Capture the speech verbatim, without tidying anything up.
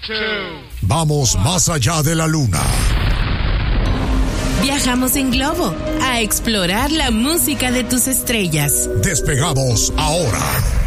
Vamos más allá de la luna. Viajamos en globo a explorar la música de tus estrellas. Despegamos ahora.